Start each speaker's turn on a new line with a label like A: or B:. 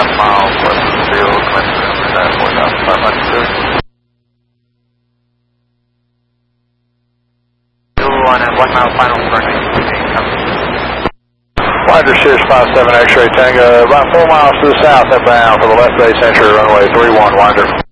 A: miles west of the field, Clemson, at 4,500. On that 1 mile final turning.
B: Winder Sirius 57 X-ray Tango, about 4 miles to the south inbound for the left base entry, runway 31 Winder.